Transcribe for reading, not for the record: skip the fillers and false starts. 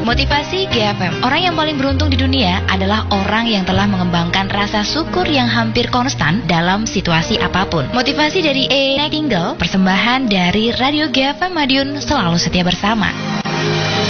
Motivasi GFM. Orang yang paling beruntung di dunia adalah orang yang telah mengembangkan rasa syukur yang hampir konstan dalam situasi apapun. Motivasi dari A. Nightingale, persembahan dari Radio GFM Madiun, selalu setia bersama.